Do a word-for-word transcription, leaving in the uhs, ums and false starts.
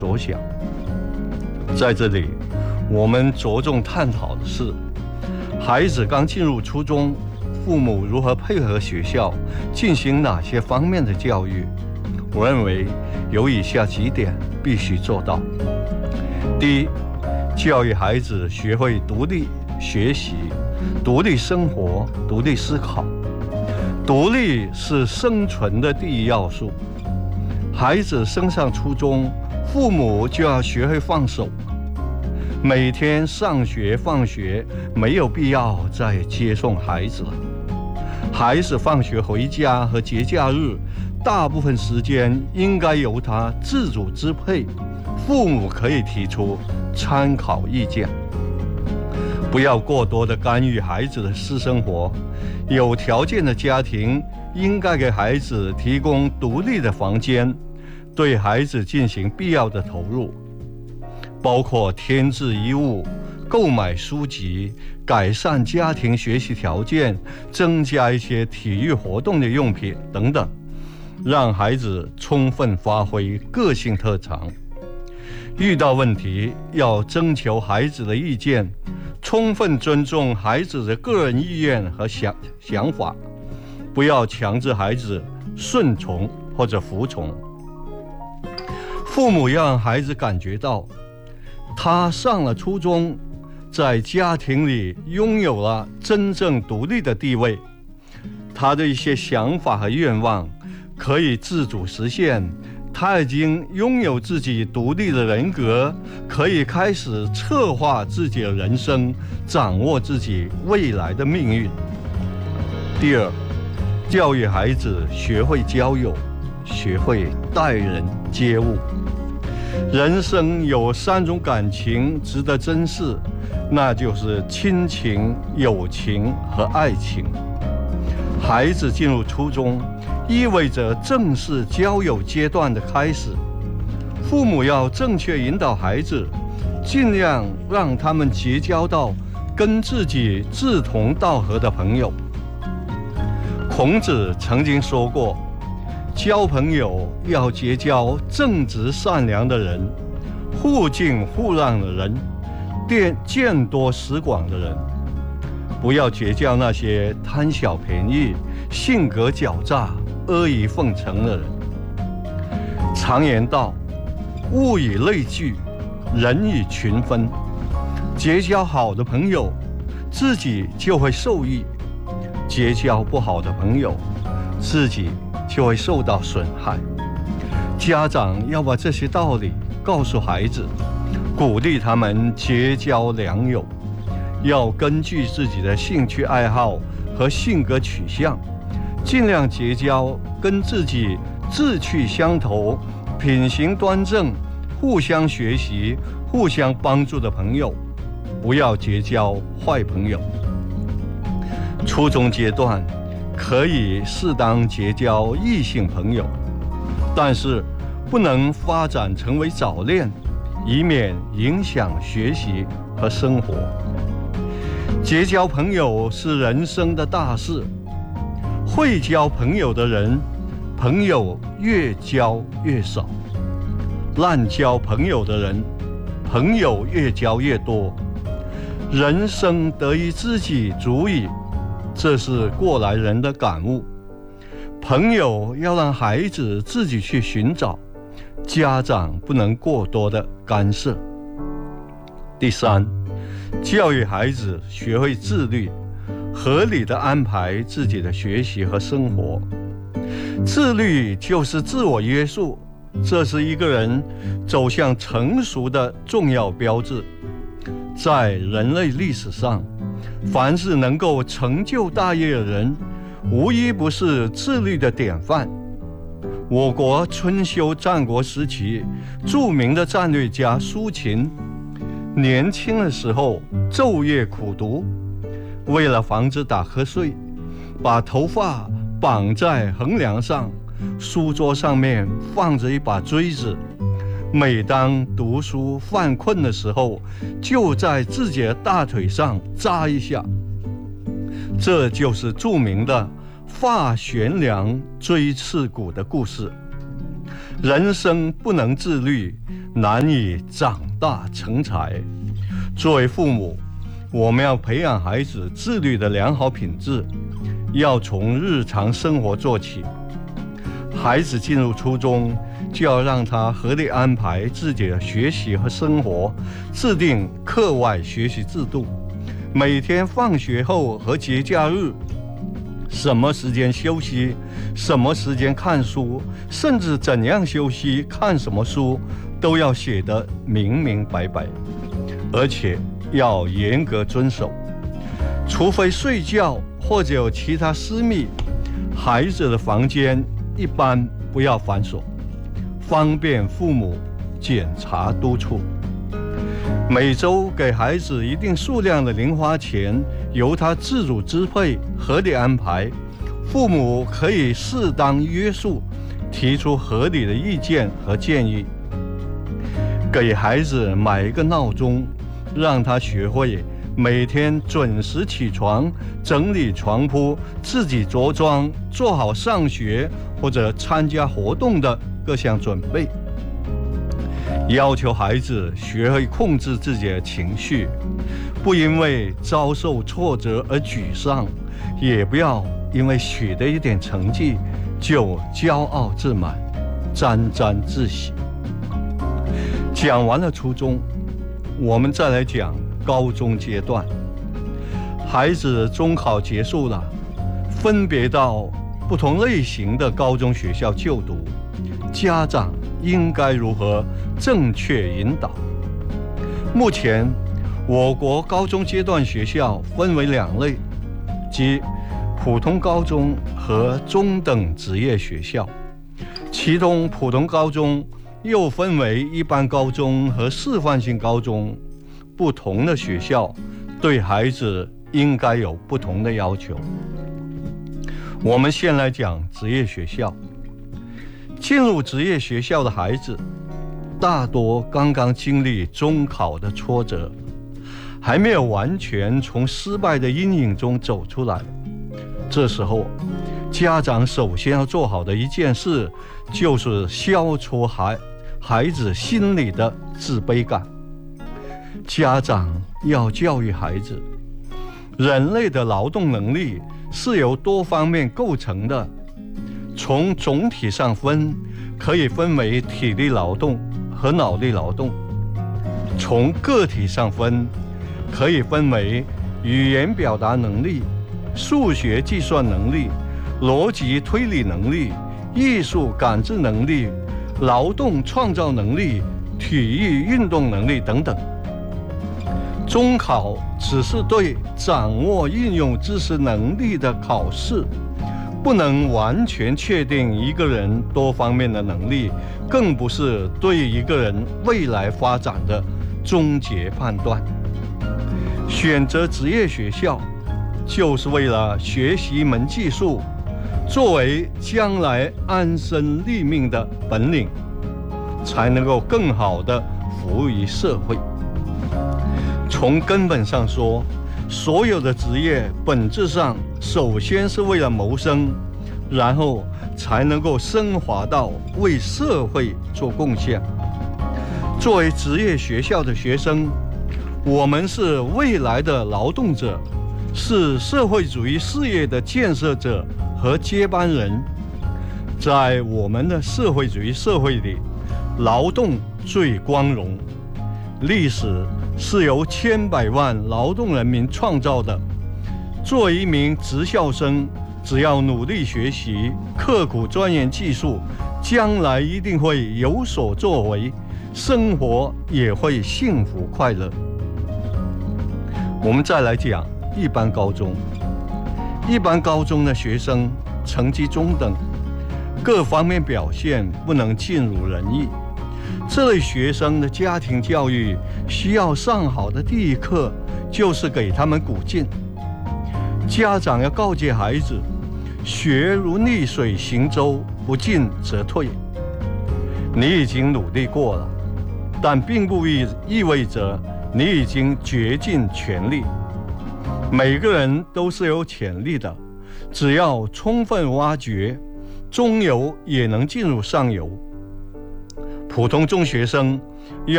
着想。在这里，我们着重探讨的是，孩子刚进入初中，父母如何配合学校进行哪些方面的教育。我认为有以下几点必须做到。第一，教育孩子学会独立学习、独立生活、独立思考。独立是生存的第一要素。孩子升上初中，父母就要学会放手。每天上学放学，没有必要再接送孩子了。孩子放学回家和节假日，大部分时间应该由他自主支配，父母可以提出参考意见。不要过多的干预孩子的私生活。有条件的家庭应该给孩子提供独立的房间，对孩子进行必要的投入，包括添置衣物、购买书籍、改善家庭学习条件、增加一些体育活动的用品等等，让孩子充分发挥个性特长。遇到问题要征求孩子的意见，充分尊重孩子的个人意愿和 想, 想法，不要强制孩子顺从或者服从。父母要让孩子感觉到，他上了初中，在家庭里拥有了真正独立的地位，他的一些想法和愿望可以自主实现，他已经拥有自己独立的人格，可以开始策划自己的人生，掌握自己未来的命运。第二，教育孩子学会交友，学会待人接物。人生有三种感情值得珍视，那就是亲情、友情和爱情。孩子进入初中，意味着正式交友阶段的开始。父母要正确引导孩子，尽量让他们结交到跟自己志同道合的朋友。孔子曾经说过，交朋友要结交正直善良的人，互敬互让的人，见多识广的人，不要结交那些贪小便宜、性格狡诈、阿谀奉承的人。常言道，物以类聚，人以群分。结交好的朋友，自己就会受益；结交不好的朋友，自己就会受到损害。家长要把这些道理告诉孩子，鼓励他们结交良友，要根据自己的兴趣爱好和性格取向，尽量结交跟自己志趣相投、品行端正、互相学习、互相帮助的朋友，不要结交坏朋友。初中阶段可以适当结交异性朋友，但是不能发展成为早恋，以免影响学习和生活。结交朋友是人生的大事，会交朋友的人，朋友越交越少；滥交朋友的人，朋友越交越多。人生得一知己足矣，这是过来人的感悟。朋友要让孩子自己去寻找，家长不能过多的干涉。第三，教育孩子学会自律，合理的安排自己的学习和生活。自律就是自我约束，这是一个人走向成熟的重要标志。在人类历史上，凡是能够成就大业的人，无一不是自律的典范。我国春秋战国时期著名的战略家苏秦，年轻的时候昼夜苦读，为了防止打瞌睡，把头发绑在横梁上，书桌上面放着一把锥子，每当读书犯困的时候，就在自己的大腿上扎一下。这就是著名的发悬梁锥刺股的故事。人生不能自律， 难以长大成才。作为父母，我们要培养孩子自律的良好品质，要从日常生活做起。孩子进入初中，就要让他合理安排自己的学习和生活，制定课外学习制度。每天放学后和节假日，什么时间休息，什么时间看书，甚至怎样休息，看什么书，都要写得明明白白，而且要严格遵守。除非睡觉或者有其他私密，孩子的房间一般不要反锁，方便父母检查督促。每周给孩子一定数量的零花钱，由他自主支配，合理安排。父母可以适当约束，提出合理的意见和建议。给孩子买一个闹钟，让他学会每天准时起床，整理床铺，自己着装，做好上学或者参加活动的各项准备。要求孩子学会控制自己的情绪，不因为遭受挫折而沮丧，也不要因为取得一点成绩就骄傲自满，沾沾自喜。讲完了初中，我们再来讲高中阶段。孩子中考结束了，分别到不同类型的高中学校就读，家长应该如何正确引导？目前，我国高中阶段学校分为两类，即普通高中和中等职业学校。其中，普通高中又分为一般高中和示范性高中。不同的学校对孩子应该有不同的要求。我们先来讲职业学校。进入职业学校的孩子，大多刚刚经历中考的挫折，还没有完全从失败的阴影中走出来。这时候，家长首先要做好的一件事，就是消除孩孩子心里的自卑感。家长要教育孩子，人类的劳动能力是由多方面构成的。从总体上分，可以分为体力劳动和脑力劳动；从个体上分，可以分为语言表达能力、数学计算能力、逻辑推理能力、艺术感知能力、劳动创造能力、体育运动能力等等。中考只是对掌握运用知识能力的考试，不能完全确定一个人多方面的能力，更不是对一个人未来发展的终结判断。选择职业学校，就是为了学习一门技术，作为将来安身立命的本领，才能够更好地服务于社会。从根本上说，所有的职业本质上首先是为了谋生，然后才能够升华到为社会做贡献。作为职业学校的学生，我们是未来的劳动者，是社会主义事业的建设者和接班人。在我们的社会主义社会里，劳动最光荣，历史是由千百万劳动人民创造的。作为一名职校生，只要努力学习，刻苦钻研技术，将来一定会有所作为，生活也会幸福快乐。我们再来讲一般高中。一般高中的学生成绩中等，各方面表现不能尽如人意。这类学生的家庭教育需要上好的第一课，就是给他们鼓劲。家长要告诫孩子，学如逆水行舟，不进则退。你已经努力过了，但并不意味着你已经竭尽全力。每个人都是有潜力的，只要充分挖掘，中游也能进入上游。普通中学生要